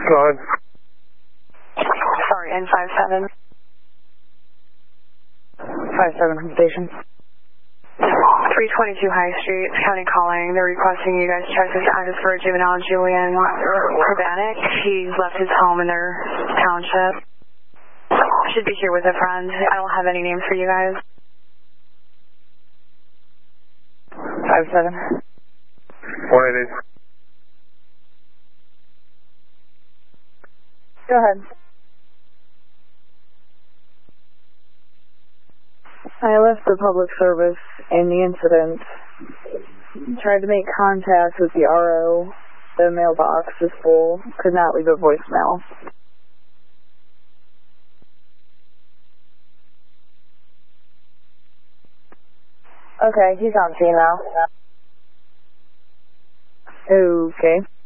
Go ahead. Sorry, N57. 57 from station. 322 High Street, County calling. They're requesting you guys check this active for juvenile Julian Urbanic. He's left his home in their township. Should be here with a friend. I don't have any names for you guys. 57. 188. Go ahead. I left the public service in the incident. Tried to make contact with the RO. The mailbox is full. Could not leave a voicemail. Okay, he's on scene now. Okay.